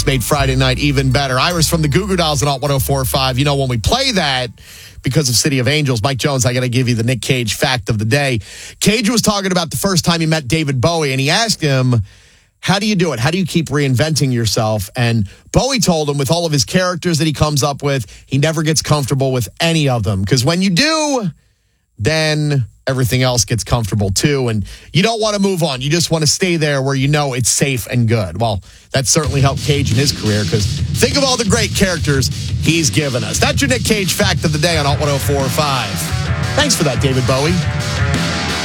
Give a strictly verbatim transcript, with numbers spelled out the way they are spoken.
just made Friday night even better. Iris from the Goo Goo Dolls at Alt one oh four point five. You know, when we play that, because of City of Angels, Mike Jones, I got to give you the Nick Cage fact of the day. Cage was talking about the first time he met David Bowie, and he asked him, how do you do it? How do you keep reinventing yourself? And Bowie told him, with all of his characters that he comes up with, he never gets comfortable with any of them. Because when you do, then everything else gets comfortable too. And you don't want to move on. You just want to stay there where you know it's safe and good. Well, that certainly helped Cage in his career, because think of all the great characters he's given us. That's your Nick Cage fact of the day on Alt one oh four point five. Thanks for that, David Bowie.